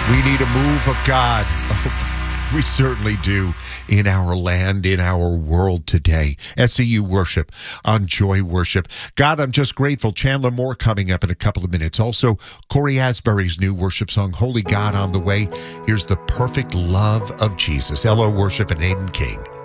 We need a move of God. We certainly do in our land, in our world today. SCU Worship on Joy Worship. God, I'm just grateful. Chandler Moore coming up in a couple of minutes. Also, Corey Asbury's new worship song, Holy God, on the way. Here's The Perfect Love of Jesus. LO Worship and Aiden King.